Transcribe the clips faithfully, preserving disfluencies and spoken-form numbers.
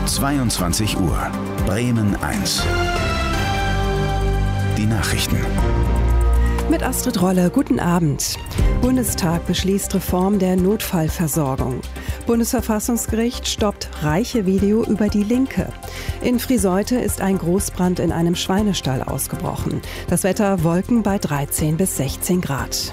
zweiundzwanzig Uhr. Bremen eins. Die Nachrichten. Mit Astrid Rolle, guten Abend. Bundestag beschließt Reform der Notfallversorgung. Bundesverfassungsgericht stoppt Reiche-Video über die Linke. In Friseute ist ein Großbrand in einem Schweinestall ausgebrochen. Das Wetter: Wolken bei dreizehn bis sechzehn Grad.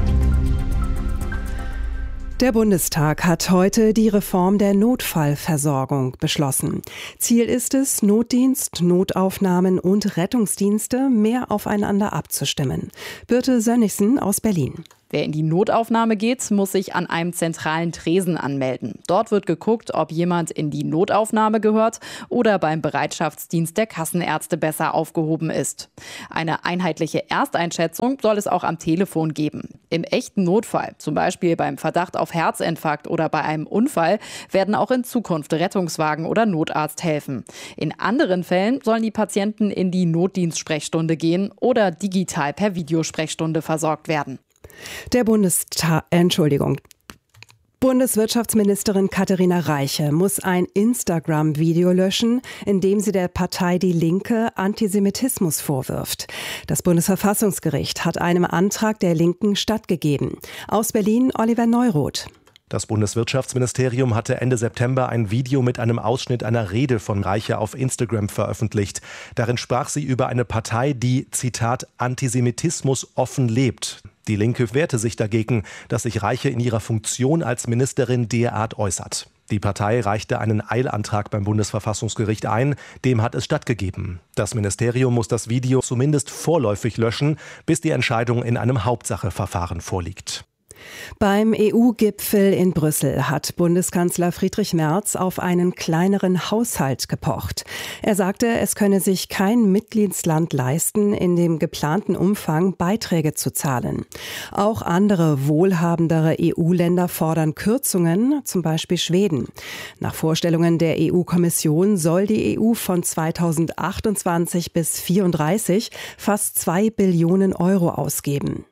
Der Bundestag hat heute die Reform der Notfallversorgung beschlossen. Ziel ist es, Notdienst, Notaufnahmen und Rettungsdienste mehr aufeinander abzustimmen. Birte Sönnigsen aus Berlin. Wer in die Notaufnahme geht, muss sich an einem zentralen Tresen anmelden. Dort wird geguckt, ob jemand in die Notaufnahme gehört oder beim Bereitschaftsdienst der Kassenärzte besser aufgehoben ist. Eine einheitliche Ersteinschätzung soll es auch am Telefon geben. Im echten Notfall, zum Beispiel beim Verdacht auf Herzinfarkt oder bei einem Unfall, werden auch in Zukunft Rettungswagen oder Notarzt helfen. In anderen Fällen sollen die Patienten in die Notdienstsprechstunde gehen oder digital per Videosprechstunde versorgt werden. Der Bundestag, Entschuldigung. Bundeswirtschaftsministerin Katharina Reiche muss ein Instagram-Video löschen, in dem sie der Partei Die Linke Antisemitismus vorwirft. Das Bundesverfassungsgericht hat einem Antrag der Linken stattgegeben. Aus Berlin Oliver Neuroth. Das Bundeswirtschaftsministerium hatte Ende September ein Video mit einem Ausschnitt einer Rede von Reiche auf Instagram veröffentlicht. Darin sprach sie über eine Partei, die, Zitat, Antisemitismus offen lebt. Die Linke wehrte sich dagegen, dass sich Reiche in ihrer Funktion als Ministerin derart äußert. Die Partei reichte einen Eilantrag beim Bundesverfassungsgericht ein, dem hat es stattgegeben. Das Ministerium muss das Video zumindest vorläufig löschen, bis die Entscheidung in einem Hauptsacheverfahren vorliegt. Beim E U-Gipfel in Brüssel hat Bundeskanzler Friedrich Merz auf einen kleineren Haushalt gepocht. Er sagte, es könne sich kein Mitgliedsland leisten, in dem geplanten Umfang Beiträge zu zahlen. Auch andere wohlhabendere E U-Länder fordern Kürzungen, zum Beispiel Schweden. Nach Vorstellungen der E U-Kommission soll die E U von zweitausendachtundzwanzig bis zweitausendvierunddreißig fast zwei Billionen Euro ausgeben.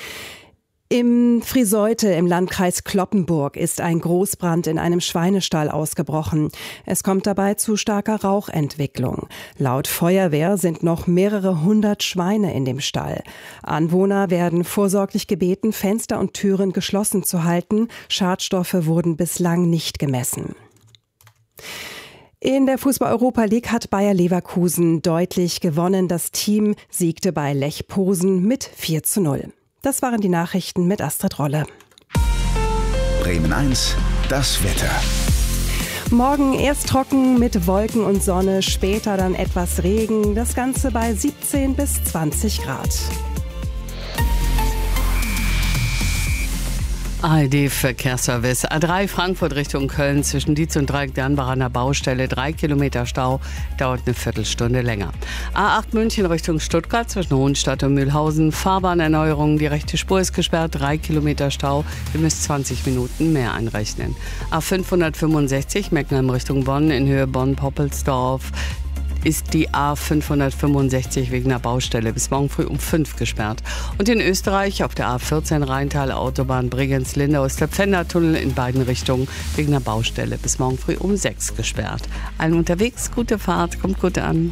Im Friseute im Landkreis Cloppenburg ist ein Großbrand in einem Schweinestall ausgebrochen. Es kommt dabei zu starker Rauchentwicklung. Laut Feuerwehr sind noch mehrere hundert Schweine in dem Stall. Anwohner werden vorsorglich gebeten, Fenster und Türen geschlossen zu halten. Schadstoffe wurden bislang nicht gemessen. In der Fußball-Europa League hat Bayer Leverkusen deutlich gewonnen. Das Team siegte bei Lech Posen mit vier zu null. Das waren die Nachrichten mit Astrid Rolle. Bremen eins, das Wetter. Morgen erst trocken mit Wolken und Sonne, später dann etwas Regen. Das Ganze bei siebzehn bis zwanzig Grad. A R D-Verkehrsservice. A drei Frankfurt Richtung Köln zwischen Dietz und Dreieck-Dernbach an der Baustelle. Drei Kilometer Stau, dauert eine Viertelstunde länger. A acht München Richtung Stuttgart zwischen Hohenstadt und Mühlhausen. Fahrbahnerneuerung, die rechte Spur ist gesperrt. Drei Kilometer Stau, ihr müsst zwanzig Minuten mehr einrechnen. A fünfhundertfünfundsechzig Meckenheim Richtung Bonn in Höhe Bonn-Poppelsdorf. Ist die A fünfhundertfünfundsechzig wegen der Baustelle bis morgen früh um fünf gesperrt. Und in Österreich auf der A vierzehn Rheintal Autobahn Bregenz-Lindau ist der Pfändertunnel in beiden Richtungen wegen der Baustelle bis morgen früh um sechs gesperrt. Allen unterwegs, gute Fahrt, kommt gut an.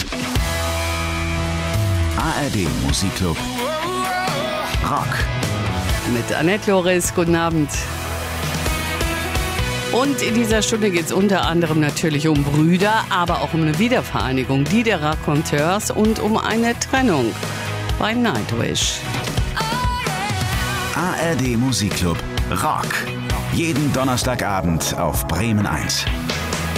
A R D Musikclub Rock. Mit Annette Loris, guten Abend. Und in dieser Stunde geht es unter anderem natürlich um Brüder, aber auch um eine Wiedervereinigung, die der Raconteurs, und um eine Trennung bei Nightwish. A R D Musikclub Rock. Jeden Donnerstagabend auf Bremen eins.